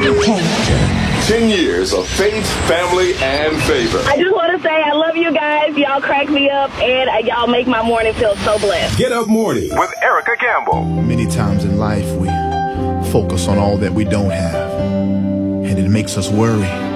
10 years of faith, family, and favor. I just want to say I love you guys. Y'all crack me up, and y'all make my morning feel so blessed. Get Up Morning with Erica Campbell. Many times in life we focus on all that we don't have, and it makes us worry.